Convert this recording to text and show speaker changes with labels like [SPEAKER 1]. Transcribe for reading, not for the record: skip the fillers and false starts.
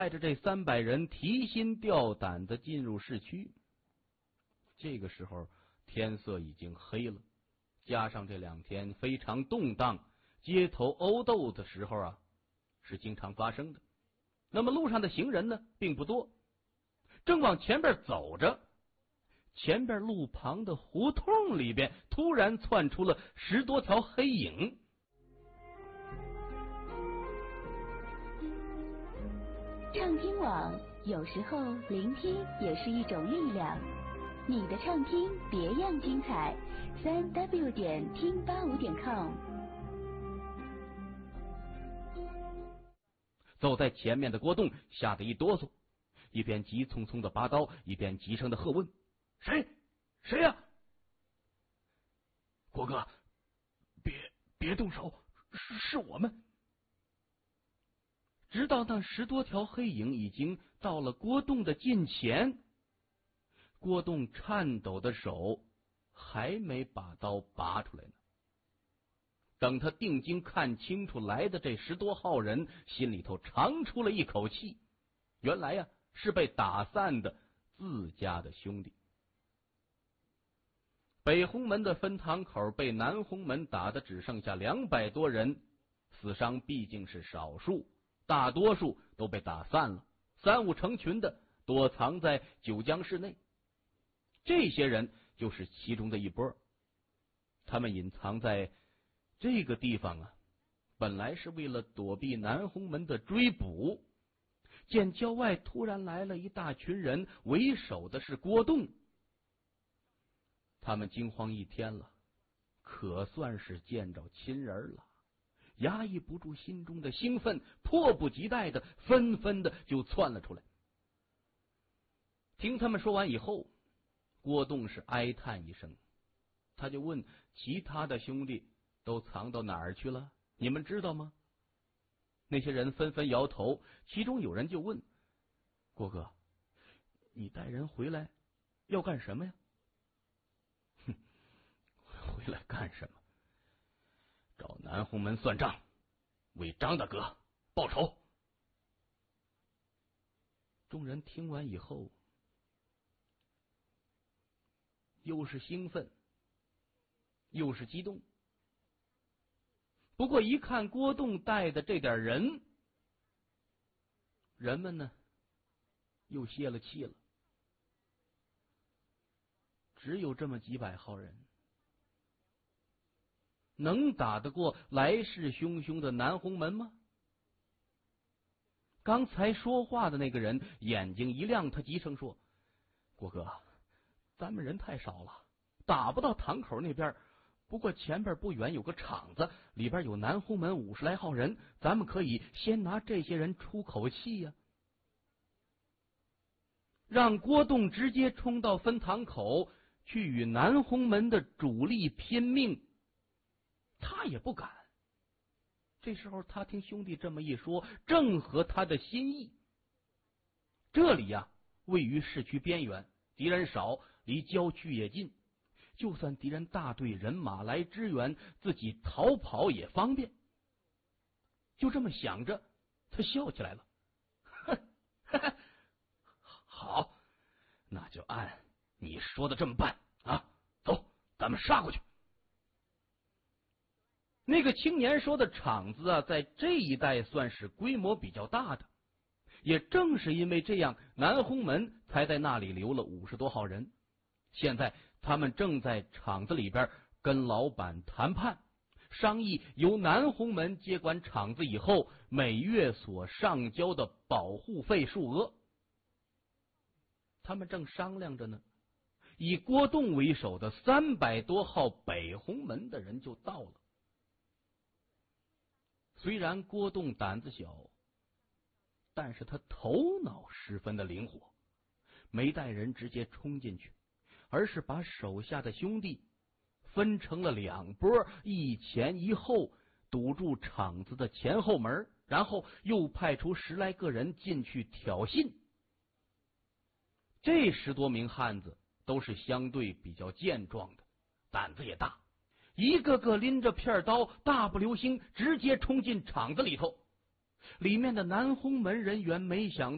[SPEAKER 1] 带着这300人提心吊胆的进入市区。这个时候天色已经黑了，加上这2天非常动荡，街头殴斗的时候是经常发生的。那么路上的行人呢并不多，正往前边走着，前边路旁的胡同里边突然窜出了10多条黑影。
[SPEAKER 2] 畅听网，有时候聆听也是一种力量。你的畅听别样精彩，3w 点听85.com。
[SPEAKER 1] 走在前面的郭栋吓得一哆嗦，一边急匆匆的拔刀，一边急声的喝问：“谁呀？”“
[SPEAKER 3] 郭哥，别动手，是我们。”
[SPEAKER 1] 直到那10多条黑影已经到了郭栋的近前，郭栋颤抖的手还没把刀拔出来呢。等他定睛看清楚来的这10多号人，心里头长出了一口气，原来是被打散的自家的兄弟。北红门的分堂口被南红门打的只剩下200多人，死伤毕竟是少数，大多数都被打散了，3、5成群的躲藏在九江市内。这些人就是其中的一波，他们隐藏在这个地方本来是为了躲避南红门的追捕。见郊外突然来了一大群人，为首的是郭栋，他们惊慌一天了，可算是见着亲人了，压抑不住心中的兴奋，迫不及待的纷纷的就窜了出来。听他们说完以后，郭栋是哀叹一声，他就问其他的兄弟都藏到哪儿去了，你们知道吗？那些人纷纷摇头，其中有人就问：“郭哥，你带人回来要干什么呀？”“哼，回来干什么？找南红门算账，为张大哥报仇。”众人听完以后，又是兴奋，又是激动。不过一看郭栋带的这点人，人们呢又泄了气了。只有这么几百号人，能打得过来势汹汹的南红门吗？刚才说话的那个人眼睛一亮，他急声说：“郭哥，咱们人太少了，打不到堂口那边。不过前边不远有个场子，里边有南红门50来号人，咱们可以先拿这些人出口气呀。”让郭栋直接冲到分堂口去与南红门的主力拼命，他也不敢。这时候他听兄弟这么一说，正合他的心意。这里位于市区边缘，敌人少，离郊区也近，就算敌人大队人马来支援，自己逃跑也方便。就这么想着，他笑起来了。好，那就按你说的这么办走，咱们杀过去。那个青年说的场子在这一带算是规模比较大的，也正是因为这样，南红门才在那里留了50多号人。现在他们正在厂子里边跟老板谈判，商议由南红门接管厂子以后每月所上交的保护费数额。他们正商量着呢，以郭栋为首的300多号北红门的人就到了。虽然郭栋胆子小，但是他头脑十分的灵活，没带人直接冲进去，而是把手下的兄弟分成了2波，一前一后堵住厂子的前后门，然后又派出10来个人进去挑衅。这10多名汉子都是相对比较健壮的，胆子也大，一个个拎着片刀，大步流星直接冲进厂子里头。里面的南红门人员没想